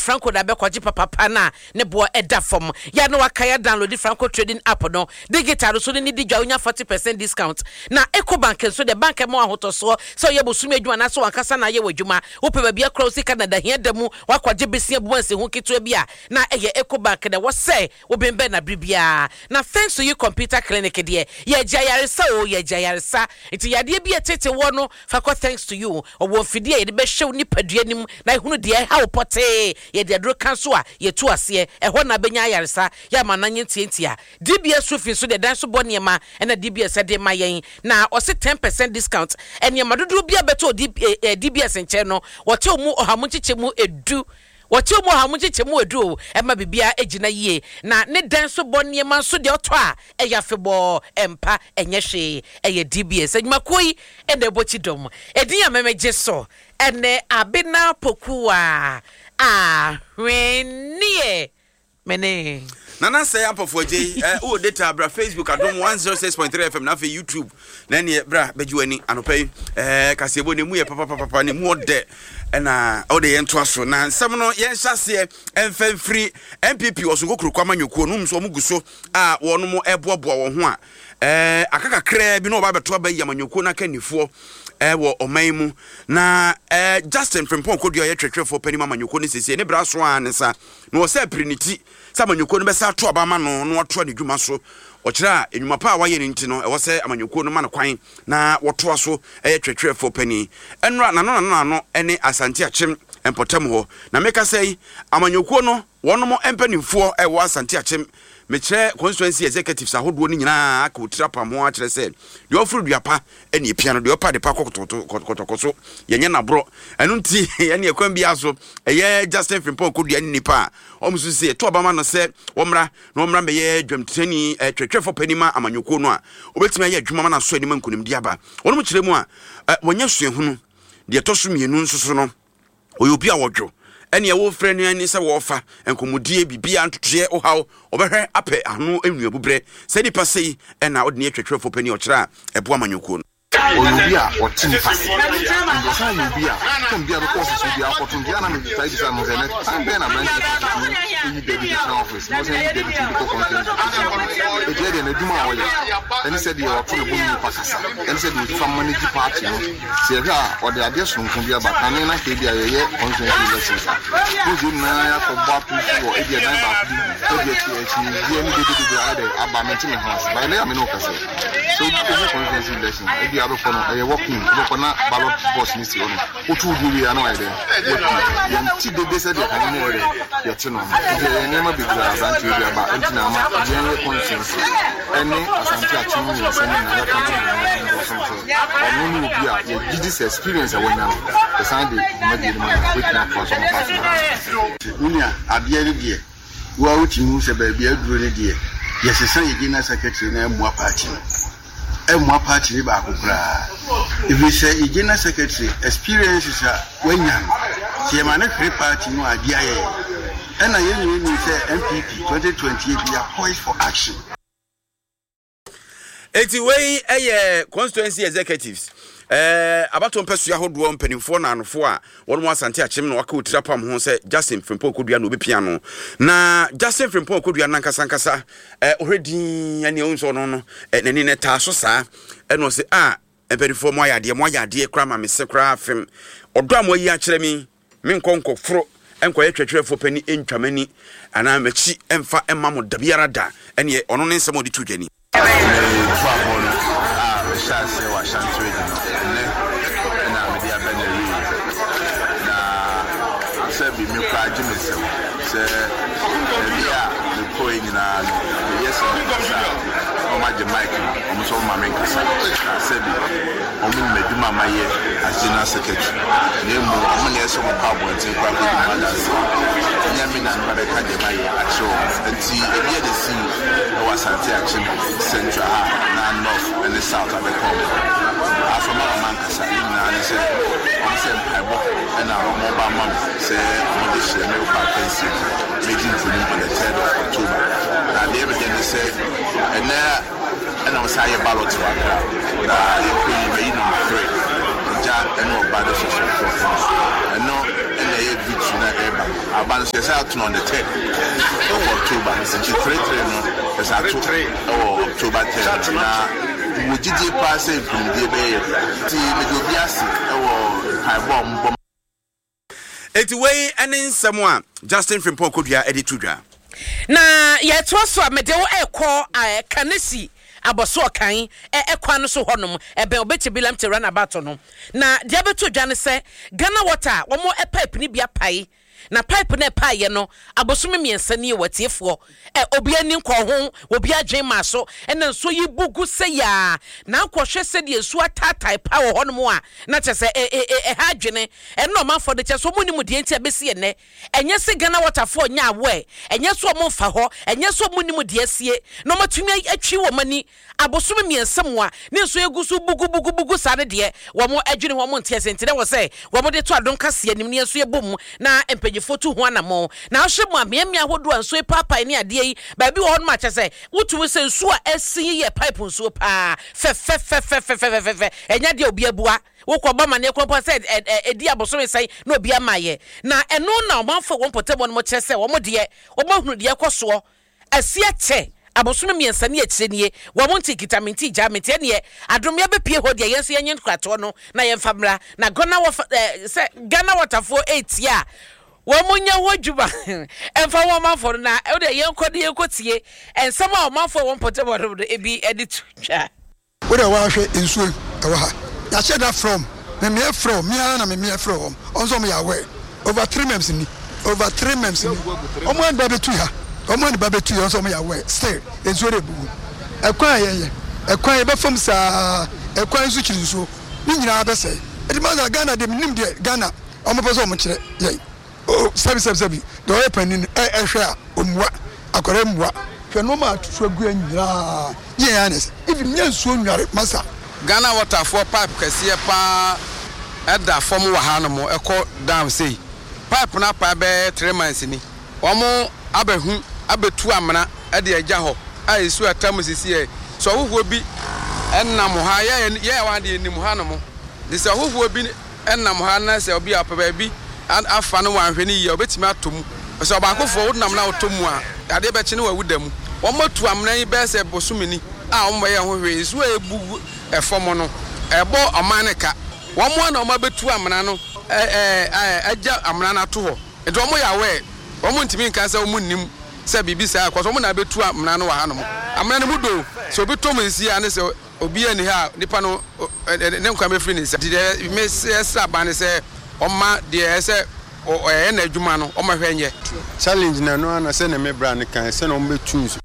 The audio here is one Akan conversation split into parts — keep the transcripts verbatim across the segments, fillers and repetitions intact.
Franco da be kwaji papa na ne bo eda fom ya no wakaya download Franco trading app no digital so ni di dwa onya forty percent discount na EcoBank so the bank mo ahotoso so ye bosumi adwuma na so wankasa na ye wadwuma wo pe ba bia cross Canada hia da mu wakwaje besia bo anse ho keto bia na eye EcoBank da wo say wo bembe na bribia na thanks to you computer clinic de ye jayaresa o ye jayaresa enti yade bia tete wo no fakọ thanks to you o wo fidie ye de be hyew ni paduanim na ehunu de ha wo pote ye de adro kan so a ye tu ase ehọ na benya yaresa ya mananye ntientia D B S Sofi so de dan so bọ niema na D B S de mayen na o se ten percent discount eniema dodo bia beto D B S nche no wo te mu ohamu chiche mu edu Wati omo ha munche mu edu e ma bibia ejina yie na ne dan so bọ niema so de oto a e ya febo empa enye hwe e ye D B S adwuma koi e na ebochi dom edin ya memeje so ene abina pokua a hwenie mene Nana say ampofo je eh o data bra Facebook adom one oh six point three F M na fe YouTube na ne bra bejuani anopai eh kasebo ne mu ye papa papa ne mu ode na o de yento aso na nsem no yen hyase emfan free M P P oso kokuru kwa manyoko no mso muguso a wono mo eboaboa wo ho a eh akakakra bi no ba beto ba yi manyoko na kanifo ewo omaimu na eh Justin Frimpong kodio ye twetwefo panima manyoko ne sese ne bra so ansa no wo say priniti sa manyoko no be sa to aba ma no no to ne dwuma so o kira enwuma pa wa ye ne nti no e wo say amanyoko no ma no kwan na wo to aso ye twetwefo pani enra na no na no ene Asante Achim empotam ho na meka say amanyoko no wono mo empanimfo e wo Asante Achim mechre constituency executives ahodo ni nyina aka otirapa mo a kire se de ofuru duapa ene epia no de opa de pa kokotokoso yenye na bro enu nti ene ekwan bia so eye Justin Frimpong kodua ni nipa omusu se to obama no se womra no omra me ye dwamtani twetwefo panima amanyoko no a obetime ye adwuma na so anima nkunim di aba wono mo kire mu a wonya suehunu de toso mienu nsoso no oyobi a wodwo ene ye wo frɛ no ani sɛ wo fa enkomodie bibia ntotoe o haw obɛhwɛ apɛ ano enua bubre sɛ nipa sei ɛna ɔde ne twetwefo pani ɔkyerɛ a ɛboa manyoko no oyobi a ɔtini fa ndesa oyobi a kom bia because so bia akɔto bia na me try this am ze net am bia na branch yi David the office no say David the content e je de na duma a wɔyɛ ɛne sɛ de ɔto ne bonu pa kasa ɛne sɛ de fa manage party no sɛ hwɛ a ɔde ade sonko bia ba kan na ke bia yɛ content election no je na ya ko ba pu fo e bia dan ba pu e bia ti e ti bia ni de de bia de aba menti me house ba na ya me no kasa so e content election e bia do kono e working do kona ballot box ni si ono otu udi wi ana wa de yan ti de de se de kan ni ore ye ti no de ne ma bi gra Asante bi aba enti na ma general conscience ene Asante Achim ni se ni na ka ni do so so ono ni obi a ye give this experience e wona the Sunday ma di ma wait na for some part unia abia ri die wo a uti mu se ba bia duro ri die ye se san ye general secretary na mu party Emwa party ba akukura if we say general secretary experiences are when young see man free party no adia ye and I you say M P P twenty twenty-eight we are poised for action eighty way eh constituency executives eh abato mpesua hodo mpanimfo na anofo a wono Asante Achim no waka otirapam ho se Justin Frimpong kodua no obepia no na Justin Frimpong kodua nankasa nkasa eh ohredin ane onso no no nani ne ta so saa e no se ah mpanimfo mo ayade mo ayade kra ma me se kra afem odo am yi a kire mi me nkonko fro enko ye twetwefo pani entwamani ana machi emfa emma mo dabiara da ene ono ne nsem odi tudwani Shase wa shantre ne na me dia beneri na se bi mi kwa jimese se dia me koi nyina yes o ma je mic o mo so ma men kasa se bi o mo meduma maye asina secretary ne mo o mo ne so mo pa bo nti kwa ko ma da se nya mi na na be ka je maye acho nti e dia de si o Asante Achim central na north and the south of the country. After my man, I said, I said, and our mobile mom said, I'm going to share my party meeting for him on the third of October. And the evidence said, and there, and I was high ballot to our crowd. You could number three, Jack and no bad social and no, and they had beach in that area. I Aban says out on the tenth of October. three three no. It's at three oh October tenth. Now, would you pass it from the bay? See, the Biasi or high bomb. It's way and in someone Justin from Pocodia editudra. Na yet was a medal air call a canesi. Aboso kan e ekwa no so honom e be obeti bilam te run about no na dia beto dwane se Ghana water wo mo e pipe ni bia pai na pipe na paye no abosome miensa ni watiefo e obi ani nko ho obi adwen ma so e na so yi bugu se ya na nkohwe se de esu atatai pa wo honom a na chese e e e ha adwene e no man for de chese mo ni mu de enti abesi ene enye se Ghana water for nya awe enye so mo fa ho enye so mo ni mu de asie no matumi atwi wo mani abosome miensa mo a ne so egusu bugu bugu bugu sare de wo mo adwene wo mo ntese enti de wo se wo mo de to adon kase anim ne so ebom na foto ho anamo na ahwe mu amia ahodo anso e papa ni ade yi ba bi wo no ma chese wutu se nsu a esi ye pipe nsu pa fe fe fe fe fe fe fe enya de obi abua wo ko ba mane ko se edi aboso sai na obi amaye na eno na omanfo wo potebo no mo chese wo mo de wo mo hunu de koso asia che abosom miensa ne akirenie wo mo nti kitaminti jamenti ne adom ya bepie ho de yenso yenye nkrato no na yemfamra na Ghana wo se Ghana waterfall eight ya wo munya wodjuba emfa wo manfo na e de yenkode yekotie ensama wo manfo wo potebo do ebi edit twa wo de wa hwe ensuo e wa ha ya she that from me me from me na me me from onso me ya we over three months ni over three months ni omo and babe tu ha omo and babe tu onso me ya we still ensuo de bugu ekwan ye ekwan ye be fam sa ekwan su kiri nsuo ni nyina be sei e di ma Ghana de nim de Ghana omo pese omo kire ye oh sabi sabi sabi do e panin e e hwe a omwa akore mwa hwe no ma tutu agu anyira ye anes even nya nsuo nware masa Ghana water for pipe kese pa eda form wa ha no mo ekọ down say pipe na pa be three months ni omo abehu abetu amana e de agya ho a esu atam sisi e so hoho bi enam ha ye ye wa de enim ha no mo de se hoho bi enam ha na se obi apa ba bi afa no wanhwe ni ye obetimi atom so ba akofo wodnam na otomu a ade be kye ne wawudam wo matu amna yi be se bosumini a wo ye ho hwe so ebu efom no ebo omaneka wo mo na o ma betu amna no eh eh agya amna na to ho e do mo ya we wo mo ntimi nka se wo mo nim se bibi sa akwa so mo na betu amna no wa ha no amna no mudo so obi to mo nsi ane se obi ani ha nipa no ne nkwa me free ni se de me se saba ne se Oma de se o e na adwuma no o ma hwenye challenge na no na se na me brand kan se na o me choose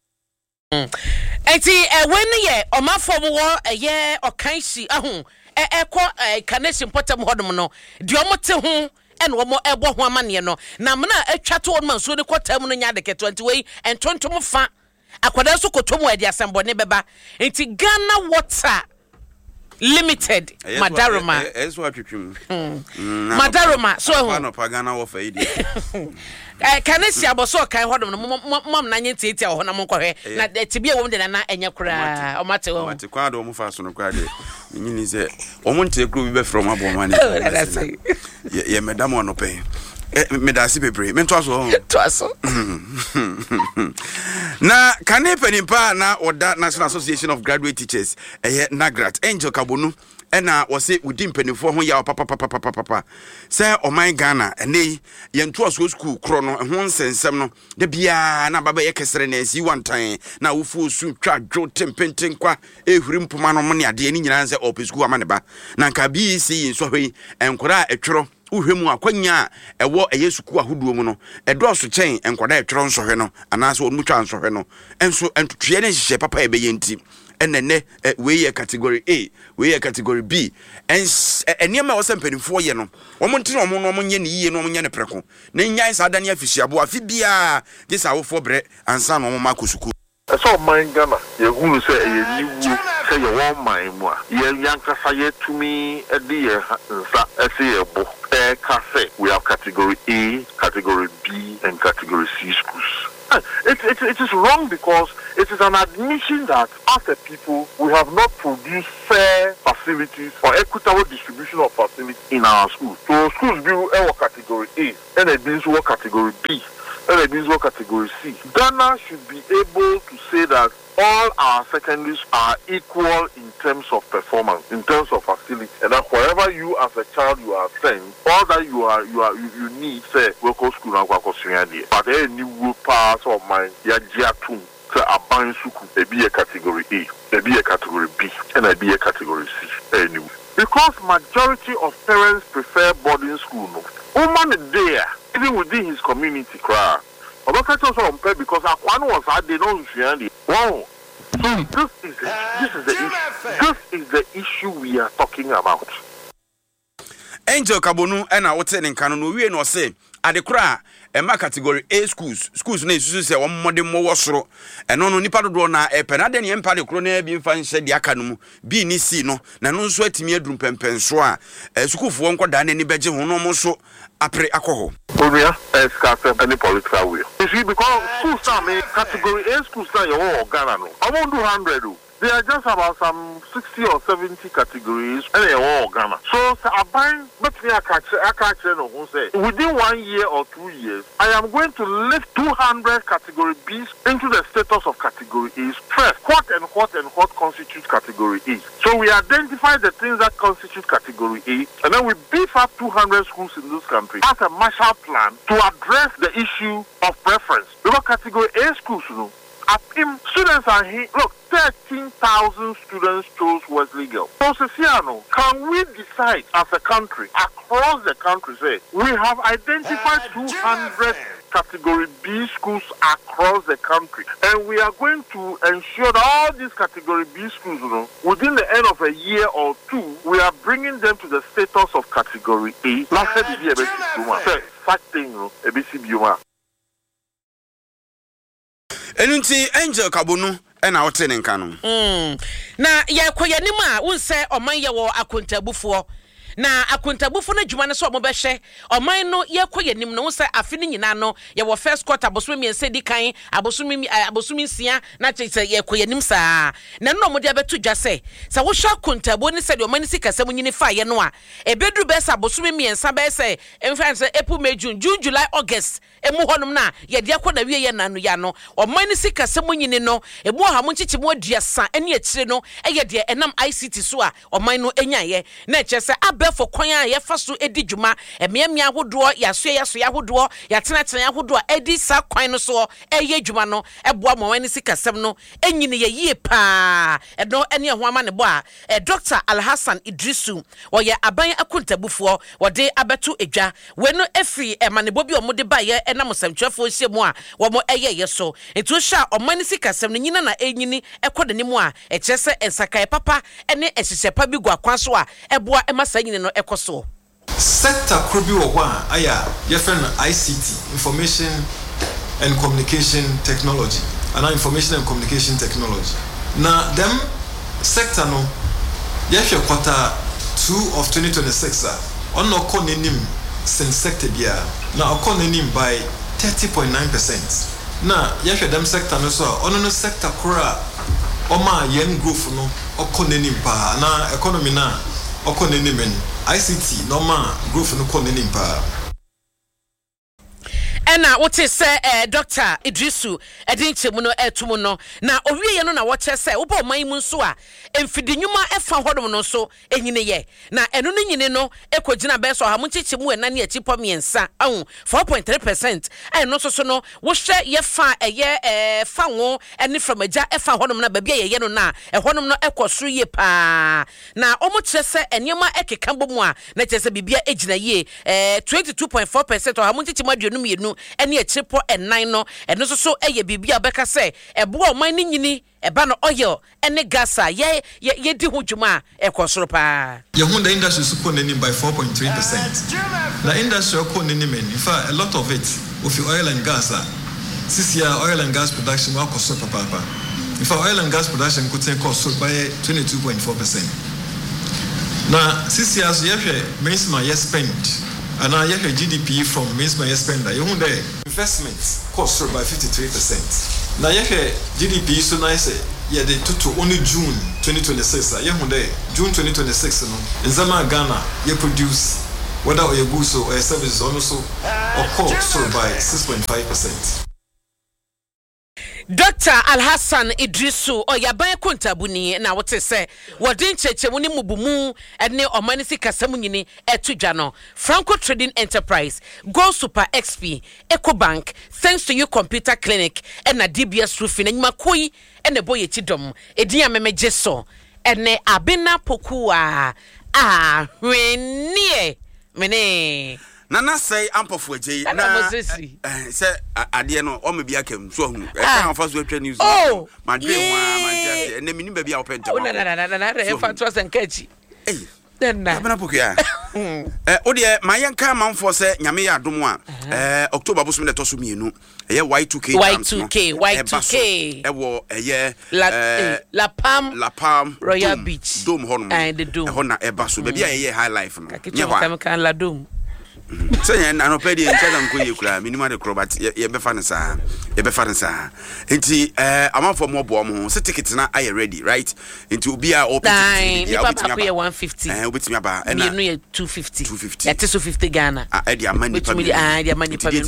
enti e wen ye o ma fom wo ye o kan si ahu e e ko connection potem hodom no de o mo te ho e no mo ebo ho amane no na mna atwa to no so de kotam no nya de twenty wey entontom fa akwada so kotom adi asembo ne beba enti Ghana water Limited Madaroma eso atwetwum Madaroma so ho no pagana wo fa idi eh kanesi aboso kan hodom no mom na nyenti eti ho na monkohwe na tibia wo de na enye kura o mate ho mate kwa do mo fa so no kura de nyini se o mo nte kru bi be from aboma ne ye ye medam ono pe me da si bebre me to aso to aso na kane penimpa na oda National Association of Graduate Teachers eh Nagrat Angel Kabonu ena wose udi mpanimfo ho ya papa papa papa papa say oman Ghana ene ye nto aso school kro no ho nsensem no de bia na baba ye kesere na si one time na wo fu su twa dwo tempenten kwa ehuri mpoma no mo ne ade ni nyina nse op school amane ba na nka bi si nso hwe enkora etworo uhwemu akwanya ewo eyesuku ahoduo mu no edoso chen enkwada etworo nsohwe no anaso onu twa nsohwe no enso entutue ne hihye papa ebe yenti enene we ye category A we ye category B ens eniema wo sempanifo ye no wo mo ntino mo no mo nye ne yiye no mo nye ne preko na nyan sa adane afisiabo afi bia de sa wo fo bre ansa no mo makosuku so man Ghana ye hunu se ye niwu se ye won man mu a ye yankasa ye tumi e de ye nsa e se ye bo e ka se we have category A, category B and category C schools. It, it, it is wrong because It is an admission that as a people, we have not produced fair facilities or equitable distribution of facilities in our schools. So schools be in category A, and it means what category B, and it means what category C. Ghana should be able to say that all our secondaries are equal in terms of performance, in terms of facility, and that wherever you as a child you are sent, all that you are you are you, you need, say, local school and go but any new pass of mine, ya jiatum, say a buying suku, they be a category A, they be a category B, and they be a category C. Anyway, because majority of parents prefer boarding school, no, woman there, even within his community, cry. Because Akwan was at the non wow. So this is the, this is the issue. This is the issue we are talking about. Angel Kabonu and I was saying Kanu we no say adekura ema category A schools schools na isusu se wo mmode mo wosoro eno no nipa dodo na e penade ne empa de kro na bi mfa nhye de aka no mu bi ni si no na no nso atimi aduru pempenso a sukufo nkoda na ni beje ho no mo so apre akoho Oria escape any political will. You see, because schools are made category A schools are your whole Ghana no. I won't do hundred. There are just about some sixty or seventy categories and they are all Ghana. So I buy but I catch I catch no who say within one year or two years I am going to lift two hundred category B's into the status of category A's. First, what and what and what constitutes category A. So we identify the things that constitute category A and then we beef up two hundred schools in this country as a Marshall Plan to address the issue of preference. Because category A schools, you know, students are here. Look, thirteen thousand students chose Wesley Girls. So, Ceciano, can we decide as a country, across the country, say, we have identified two hundred category B schools across the country, and we are going to ensure that all these category B schools, you know, within the end of a year or two, we are bringing them to the status of category A. Last year, such thing, you know, A B C B U M A. Enunti Angel Kabonu ena wote ne nka no mm na ye koyanim a wonse oman ye wo akontabufo na akontabufo no dwuma ne so mo behwe oman no ye koyanim no wonse afi ne nyina no ye wo first quarter abosumi miense di kan abosumi abosumi nsia na chese ye koyanim saa na no mo de abetu dwa se se wo hwa akontabo ne se de oman si kasam nyine fa ye no a ebedu be se abosumi miensa be se emfa se April May June June July August emu honum na ye de akoda wie ye nanu ya no oman si kasam nyine no emu ha mo nchichi mo aduasa ene akire no eye de enam I C T so a oman no enyaye na chese for kwan a ye fa so edi dwuma emiamia hodo yaso yaso yahodo ya tena tena yahodo edi sa kwan no so eye dwuma no eboa mo wani sikasem no enyine ye yie pa edo ene ho ama ne bo a Doctor Alhassan Idrisu wo ye aban akontabufo wo de abeto edwa we no efri emanebo bi omode ba ye enam samtwafo hyemu a wo mo eye ye so etu sha omani sikasem no nyina na enyini ekoda ne mu a echese ensakae papa ene ehihye pa bi gwa kwan so a eboa emasa nyine no ekoso sector krobi wo kwa aya ye friend I C T information and communication technology and information and communication technology na them sector no ye hwe quarter two of twenty twenty-six a on no ko nenim sen sector bia na o ko nenim by thirty point nine percent na ye hwe them sector no so on no sector kora o ma yen growth no o ko nenim pa na economy na o ko nenim I C T normal growth no ko nenim pa ena wote se eh, Doctor Idrisu edinchemu no etumu no na owie no na woche se wo ba oman mu nso a emfidi nwuma efa hodom no so enyine ye na eno no nyine no ekogina be so ha mu chichemu ena ne achi pom yensa ahu four point three percent ai no so so no wo hwe ye fa eye eh fa wo ene from agya efa hodom na ba bia ye ye no na ehonum no ekoso ye pa na omo kire se enema ekeka bomu a na kire se bibia egina ye eh twenty-two point four percent ha mu chichemu aduonu mienu ene achipo enan no eno so so eye bibia beka se eboa oman ni nyini eba no oil ene gasa ye ye di ho dwuma ekosoro pa ye hu the industry support nenim by four point three percent na industry ko nenim in fact a lot of it of oil and gas this year oil and gas production wa kosoro papa papa in fact oil and gas production could take cost by twenty-two point four percent na this year so ye hwe minimum ye spend and now you have G D P from Miss My Spender. You know the investments cost by fifty-three percent. na yɛhwɛ G D P so na yɛsɛ yɛde toto only June twenty twenty-six a yɛhu dɛ June twenty twenty-six no nzama Ghana yɛ produce whether or your goods or your services also or cost by six point five percent. Doctor Alhassan Idrisu Oyaban Kuntabuni na wote se wodin cheche woni mubumu ene omanisi kasamu nyini etudwa no Franco Trading Enterprise Go Super X P EcoBank thanks to you computer clinic ena D B S roofing nyima koyi ene boye chidom edin amemeje so ene abena pokua ah hwenie mene Nana say ampofo agye na say ade no o me bia kam so hu e kan fa so atwa news ma dwe ho a ma jase na minim ba bia openta o na na na na na e fa to asankachi eh den na abena pokia eh o de ma yenka manfo say nyame ya adom a eh October bosom na to so mienu eye Y two K Y two K Y two K e wo eye eh La Palm La Palm Royal Beach Dome hono and the Dome e ho na e ba so ba bia eye high life no nye wa kan La Dome Say na no pedi nchada nko yekura minimum de crobat ye be fa ne sa ye be fa ne sa enti eh amanfo mo bo mo se ticket na aye ready right enti obi a open ticket ya obetimi aba one fifty eh obetimi aba e na no two fifty ya te so fifty Ghana ah e dia mani pa ah dia mani pa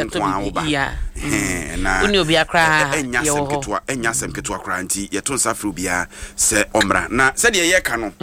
ya eh na uni obi akra enya sem ketwa enya sem ketwa kra enti ye to nsa fru bia se omra na se de ye ka no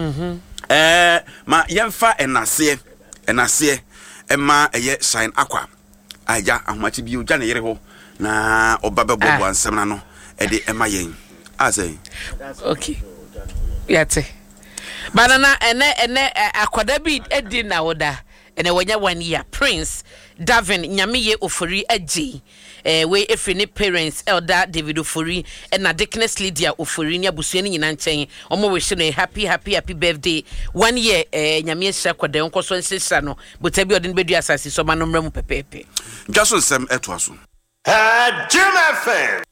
eh ma yemfa enase enase Emma eye shine aqua aja ahmachi bi oja na yere ho na obaba bobo ansem na no e de emma yen a say okay yate banana ene ene akoda bi edi na woda ene wonya one year Prince Davin Nyamiye Ofori Aji eh we efini parents elder David Ofori and na Dickness Lydia Ofori nya busua ni nyina nchen omo we hye happy happy happy birthday one year eh Nyamiye sha kwade onko so nsesa no botabi odin bedu asasi so manomra mu pepepe jaso sem eto aso ah Jim F M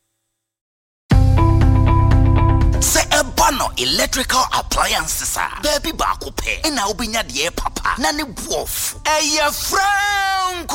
Se ebano electrical appliances are baby baako pe na obinya de papa na ne buof eye Franco